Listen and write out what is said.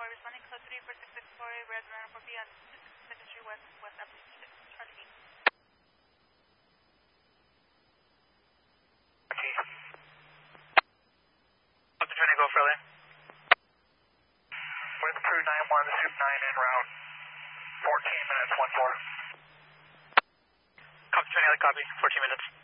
4, responding code 34664, red runner 4B on 2nd Street West, West Avenue 6, Charlie B. Okay. What's the trying to go further? With crew 9-1, Soup 9 en route, 14 minutes, 1-4. Copy, 20, copy, 14 minutes.